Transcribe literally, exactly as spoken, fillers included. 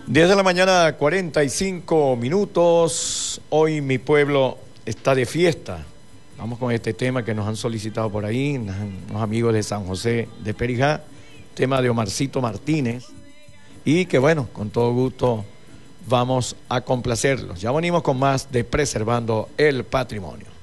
diez de la mañana, cuarenta y cinco minutos. Hoy mi pueblo está de fiesta. Vamos con este tema que nos han solicitado por ahí, unos amigos de San José de Perijá, tema de Omarcito Martínez. Y que bueno, con todo gusto vamos a complacerlos. Ya venimos con más de Preservando el Patrimonio.